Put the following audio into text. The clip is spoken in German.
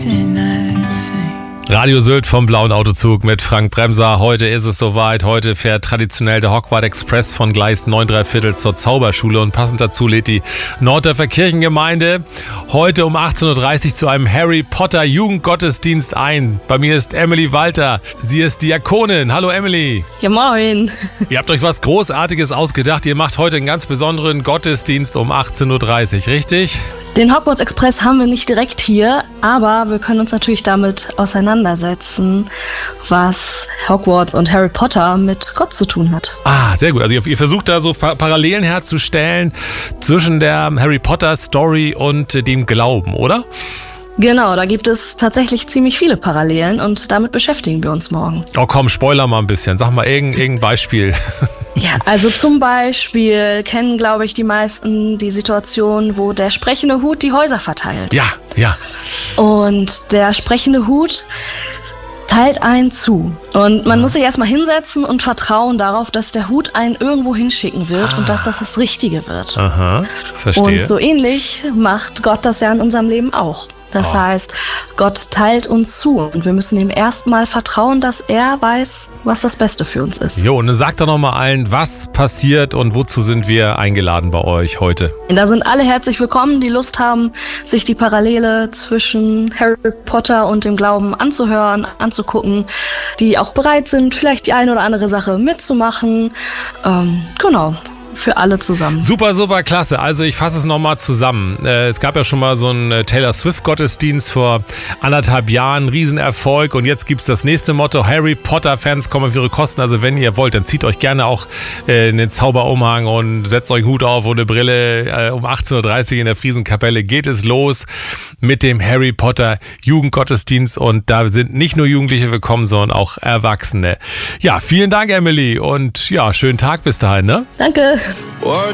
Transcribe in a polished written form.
Radio Sylt vom Blauen Autozug mit Frank Bremser. Heute ist es soweit. Heute fährt traditionell der Hogwarts Express von Gleis 9 3/4 zur Zauberschule und passend dazu lädt die Norddörfer Kirchengemeinde heute um 18.30 Uhr zu einem Harry Potter Jugendgottesdienst ein. Bei mir ist Emily Walter. Sie ist Diakonin. Hallo Emily. Ja, moin. Ihr habt euch was Großartiges ausgedacht. Ihr macht heute einen ganz besonderen Gottesdienst um 18.30 Uhr, richtig? Den Hogwarts Express haben wir nicht direkt hier, aber wir können uns natürlich damit auseinandersetzen, was Hogwarts und Harry Potter mit Gott zu tun hat. Ah, sehr gut. Also ihr versucht da so Parallelen herzustellen zwischen der Harry Potter Story und dem Glauben, oder? Genau, da gibt es tatsächlich ziemlich viele Parallelen und damit beschäftigen wir uns morgen. Oh komm, spoiler mal ein bisschen. Sag mal irgendein Beispiel. Ja, also zum Beispiel kennen, glaube ich, die meisten die Situation, wo der sprechende Hut die Häuser verteilt. Ja. Und der sprechende Hut teilt einen zu. Und man muss sich erstmal hinsetzen und vertrauen darauf, dass der Hut einen irgendwo hinschicken wird und dass das Richtige wird. Aha, verstehe. Und so ähnlich macht Gott das ja in unserem Leben auch. Das heißt, Gott teilt uns zu und wir müssen ihm erstmal vertrauen, dass er weiß, was das Beste für uns ist. Jo, und dann sagt doch nochmal allen, was passiert und wozu sind wir eingeladen bei euch heute? Da sind alle herzlich willkommen, die Lust haben, sich die Parallele zwischen Harry Potter und dem Glauben anzuhören, anzugucken, die auch bereit sind, vielleicht die eine oder andere Sache mitzumachen. Genau. Für alle zusammen. Super, super klasse. Also ich fasse es nochmal zusammen. Es gab ja schon mal so einen Taylor Swift Gottesdienst vor 1,5 Jahren, Riesenerfolg und jetzt gibt es das nächste Motto, Harry Potter Fans kommen auf ihre Kosten. Also wenn ihr wollt, dann zieht euch gerne auch einen Zauberumhang und setzt euch einen Hut auf und eine Brille. Um 18.30 Uhr in der Friesenkapelle geht es los mit dem Harry Potter Jugendgottesdienst und da sind nicht nur Jugendliche willkommen, sondern auch Erwachsene. Ja, vielen Dank Emily und ja, schönen Tag bis dahin, ne? Danke.